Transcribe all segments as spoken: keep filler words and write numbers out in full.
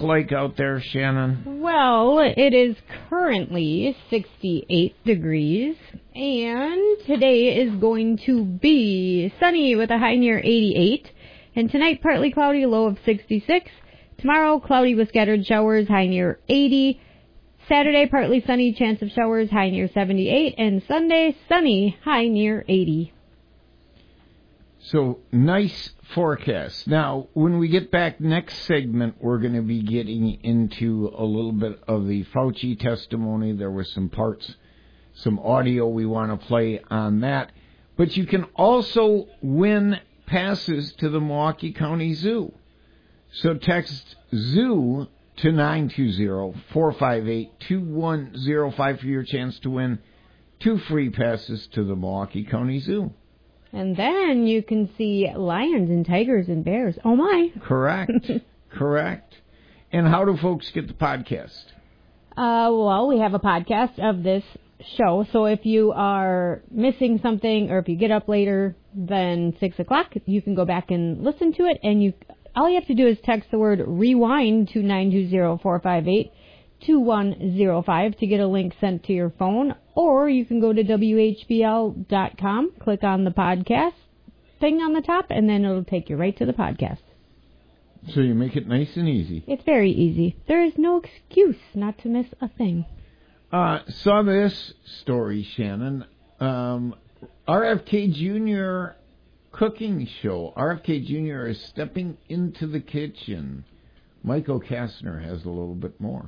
like out there, Shannon? Well, it is currently sixty-eight degrees, and today is going to be sunny with a high near eighty-eight, and tonight partly cloudy, low of sixty-six. Tomorrow, cloudy with scattered showers, high near eighty. Saturday, partly sunny, chance of showers, high near seventy-eight, and Sunday, sunny, high near eighty. So, nice forecast. Now, when we get back next segment, we're going to be getting into a little bit of the Fauci testimony. There were some parts, some audio we want to play on that. But you can also win passes to the Milwaukee County Zoo. So text ZOO to nine two zero, four five eight, two one zero five for your chance to win two free passes to the Milwaukee County Zoo. And then you can see lions and tigers and bears. Oh, my. Correct. Correct. And how do folks get the podcast? Uh, well, we have a podcast of this show. So if you are missing something or if you get up later than six o'clock, you can go back and listen to it. And you, all you have to do is text the word rewind to nine two zero, four five eight, two one zero five to get a link sent to your phone. Or you can go to W H B L dot com, click on the podcast thing on the top, and then it'll take you right to the podcast. So you make it nice and easy. It's very easy. There is no excuse not to miss a thing. Uh, saw this story, Shannon. Um, R F K Junior cooking show. R F K Junior is stepping into the kitchen. Michael Kastner has a little bit more.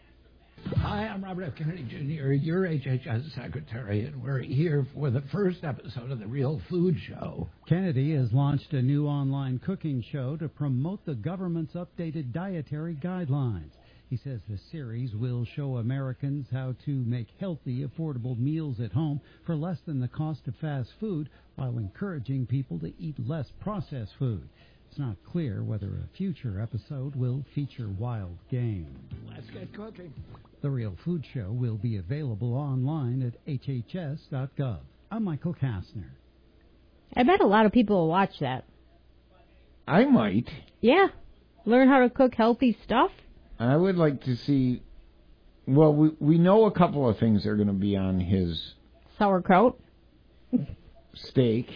Hi, I'm Robert F. Kennedy Junior, your H H S secretary, and we're here for the first episode of The Real Food Show. Kennedy has launched a new online cooking show to promote the government's updated dietary guidelines. He says the series will show Americans how to make healthy, affordable meals at home for less than the cost of fast food, while encouraging people to eat less processed food. It's not clear whether a future episode will feature wild game. Let's get cooking. The Real Food Show will be available online at H H S dot gov. I'm Michael Kastner. I bet a lot of people will watch that. I might. Yeah. Learn how to cook healthy stuff. I would like to see... Well, we, we know a couple of things are going to be on his... Sauerkraut. Steak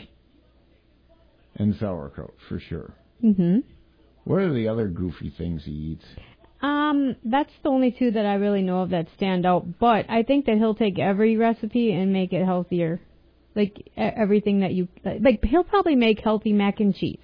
and sauerkraut, for sure. Mm-hmm. What are the other goofy things he eats? Um, that's the only two that I really know of that stand out. But I think that he'll take every recipe and make it healthier. Like, everything that you... Like, he'll probably make healthy mac and cheese.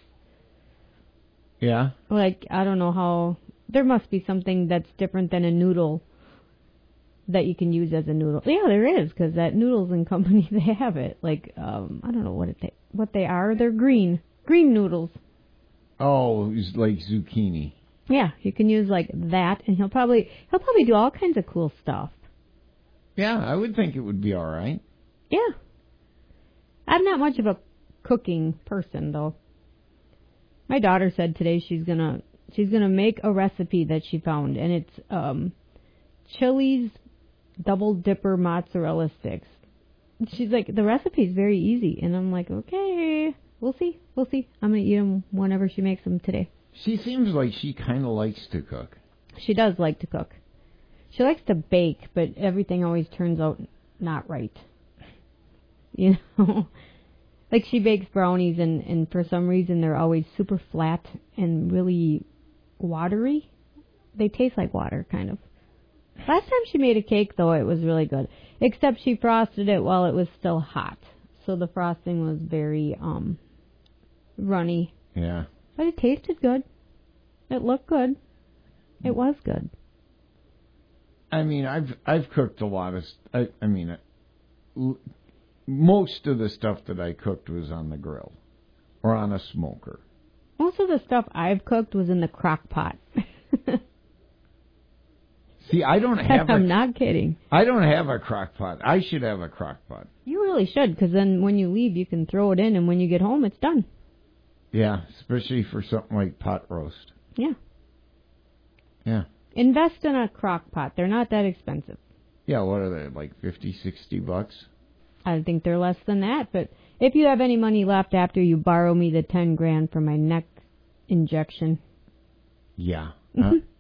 Yeah? Like, I don't know how... There must be something that's different than a noodle that you can use as a noodle. Yeah, there is, because that Noodles and Company, they have it. Like, um, I don't know what it what they are. They're green. Green noodles. Oh, it's like zucchini. Yeah, you can use like that, and he'll probably he'll probably do all kinds of cool stuff. Yeah, I would think it would be all right. Yeah. I'm not much of a cooking person, though. My daughter said today she's gonna she's gonna make a recipe that she found, and it's um, Chili's double dipper mozzarella sticks. She's like, the recipe's very easy, and I'm like, okay, we'll see, we'll see. I'm gonna eat them whenever she makes them today. She seems like she kind of likes to cook. She does like to cook. She likes to bake, but everything always turns out not right. You know? Like, she bakes brownies, and, and for some reason they're always super flat and really watery. They taste like water, kind of. Last time she made a cake, though, it was really good. Except she frosted it while it was still hot. So the frosting was very um, runny. Yeah. But it tasted good. It looked good. It was good. I mean, I've I've cooked a lot of... I, I mean, uh, most of the stuff that I cooked was on the grill or on a smoker. Most of the stuff I've cooked was in the crock pot. See, I don't have I'm a, not kidding. I don't have a crock pot. I should have a crock pot. You really should, because then when you leave, you can throw it in, and when you get home, it's done. Yeah, especially for something like pot roast. Yeah. Yeah. Invest in a crock pot. They're not that expensive. Yeah, what are they, like fifty, sixty bucks? I think they're less than that, but if you have any money left after you borrow me the ten grand for my neck injection. Yeah. Uh,